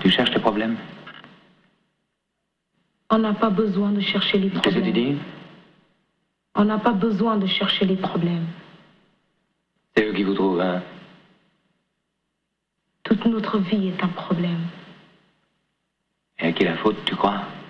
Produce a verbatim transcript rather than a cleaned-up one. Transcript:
Tu cherches tes problèmes? On n'a pas besoin de chercher les Qu'est-ce que problèmes. tu dis? On n'a pas besoin de chercher les problèmes. C'est eux qui vous trouvent, hein? Toute notre vie est un problème. Et à qui la faute, tu crois?